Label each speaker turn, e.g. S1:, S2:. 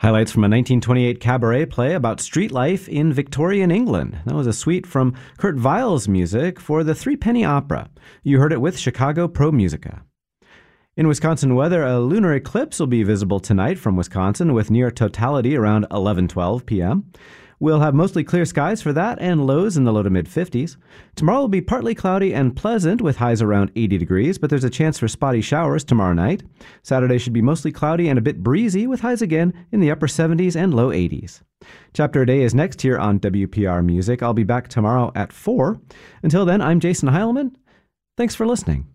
S1: Highlights from a 1928 cabaret play about street life in Victorian England. That was a suite from Kurt Weill's music for the Threepenny Opera. You heard it with Chicago Pro Musica. In Wisconsin weather, a lunar eclipse will be visible tonight from Wisconsin with near totality around 11:12 p.m. We'll have mostly clear skies for that and lows in the low to mid-50s. Tomorrow will be partly cloudy and pleasant with highs around 80 degrees, but there's a chance for spotty showers tomorrow night. Saturday should be mostly cloudy and a bit breezy with highs again in the upper 70s and low 80s. Chapter a Day is next here on WPR Music. I'll be back tomorrow at 4. Until then, I'm Jason Heilman. Thanks for listening.